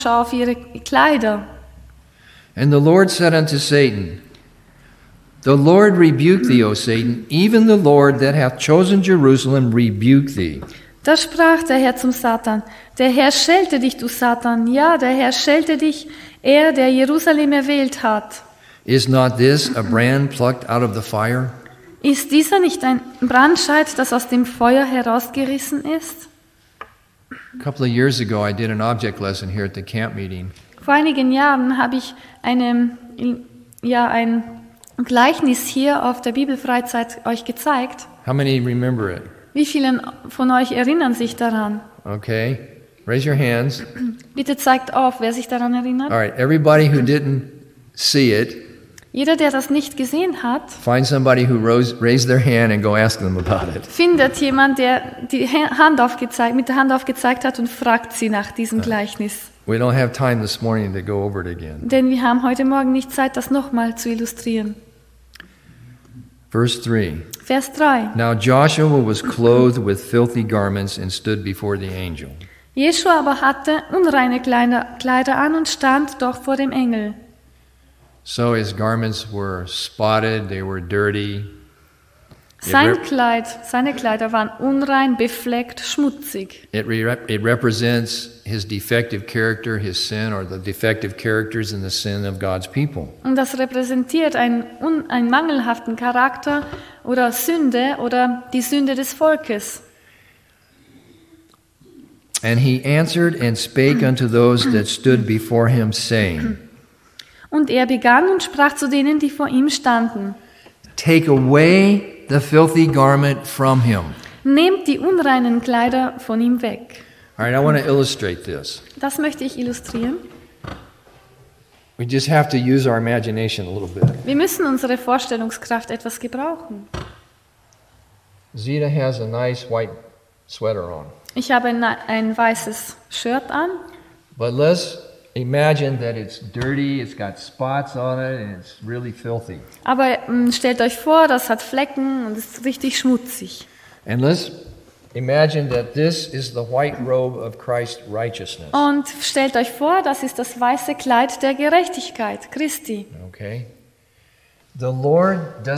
auf ihre Kleider. And the Lord said unto Satan, The Lord rebuke thee, O Satan, even the Lord that hath chosen Jerusalem rebuke thee. Da sprach der Herr zum Satan, der Herr schelte dich, du Satan, ja, der Herr schelte dich, er, der Jerusalem erwählt hat. Is not this a brand plucked out of the fire? Ist dieser nicht ein Brandscheit, das aus dem Feuer herausgerissen ist? A couple of years ago, I did an object lesson here at the camp meeting. Vor einigen Jahren habe ich ein Gleichnis hier auf der Bibelfreizeit euch gezeigt. How many remember it? Wie viele von euch erinnern sich daran? Okay, raise your hands. Bitte zeigt auf, wer sich daran erinnert. All right, everybody who didn't see it, Jeder, der das nicht gesehen hat, find somebody who raised their hand and go ask them about it. findet jemand, der mit der Hand aufgezeigt hat und fragt sie nach diesem Gleichnis. We don't have time this morning to go over it again. Denn wir haben heute Morgen nicht Zeit, das nochmal zu illustrieren. Verse 3. Vers 3. Now Joshua was clothed with filthy garments and stood before the angel. Jeschua aber hatte unreine Kleider an und stand doch vor dem Engel. So his garments were spotted, they were dirty. Seine Kleider waren unrein, befleckt, schmutzig. It represents his defective character, his sin, or the defective characters and the sin of God's people. Und das repräsentiert einen mangelhaften Charakter oder Sünde oder die Sünde des Volkes. And he answered and spake unto those that stood before him, saying, Und er begann und sprach zu denen, die vor ihm standen. Take away the filthy garment from him. Nehmt die unreinen Kleider von ihm weg. All right, I want to illustrate this. Das möchte ich illustrieren. We just have to use our imagination a little bit. Wir müssen unsere Vorstellungskraft etwas gebrauchen. Zita has a nice white sweater on. Ich habe ein weißes Shirt an. But let's imagine that it's dirty, it's got spots on it, and it's really filthy. Aber stellt euch vor, das hat Flecken und ist richtig schmutzig. And let's imagine that this is the white robe of Christ's righteousness. Und stellt euch vor, das ist das weiße Kleid der Gerechtigkeit Christi. Okay? The Lord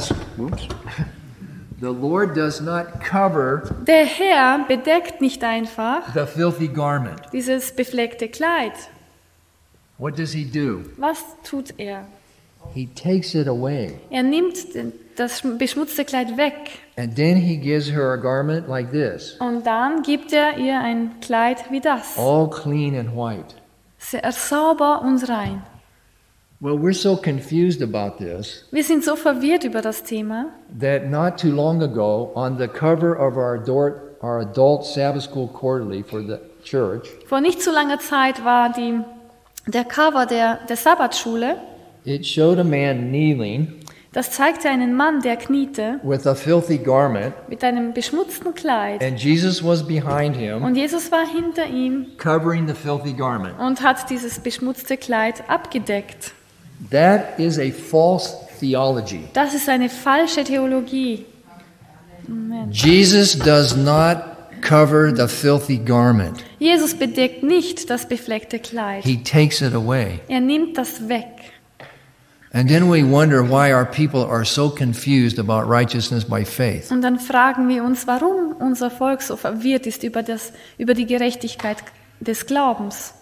does not cover Der Herr bedeckt nicht einfach the filthy garment. dieses befleckte Kleid. What does he do? Was tut er? He takes it away. Er nimmt das beschmutzte Kleid weg And then he gives her a garment like this, und dann gibt er ihr ein Kleid wie das. all clean and white. Sehr sauber und rein. Well, we're so confused about this Wir sind so verwirrt über das Thema, that not too long ago, on the cover of our adult Sabbath School Quarterly for the church, vor nicht so langer Zeit war der Cover der Sabbatschule, it showed a man kneeling das zeigte einen Mann, der kniete with a filthy garment, mit einem beschmutzten Kleid. and Jesus was behind him, Und Jesus war hinter ihm covering the filthy garment. und hat dieses beschmutzte Kleid abgedeckt. That is a false theology. Das ist eine falsche Theologie. Amen. Jesus does not cover the filthy garment. Jesus bedeckt nicht das befleckte Kleid. He takes it away. Er nimmt das weg. And then we wonder why our people are so confused about righteousness by faith. Und dann fragen wir uns, warum unser Volk so verwirrt ist über die Gerechtigkeit des Glaubens.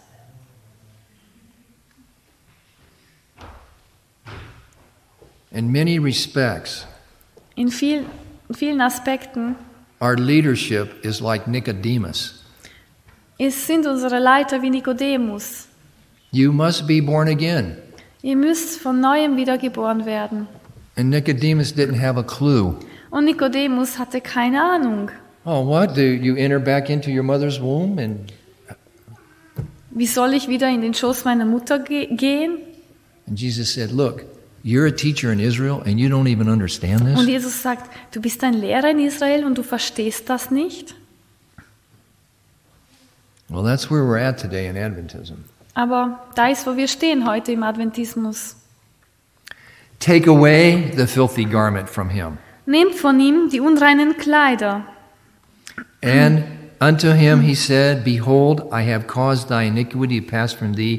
In many respects, In vielen Aspekten our leadership is like Nicodemus. sind unsere Leiter wie Nikodemus. You must be born again. Ihr müsst von Neuem wiedergeboren werden. And Nicodemus didn't have a clue. Und Nikodemus hatte keine Ahnung. Oh, what? Do you enter back into your mother's womb? And Wie soll ich wieder in den Schoß meiner Mutter gehen? Jesus said, look, you're a teacher in Israel and you don't even understand Und this. Jesus sagt, du bist ein Lehrer in Israel und du verstehst das nicht? Well, that's where we're at today in Adventism. Aber da ist, wo wir stehen heute im Adventismus. Take away the filthy garment from him Nehmt von ihm die unreinen Kleider and Unto him he said, Behold, I have caused thy iniquity to pass from thee,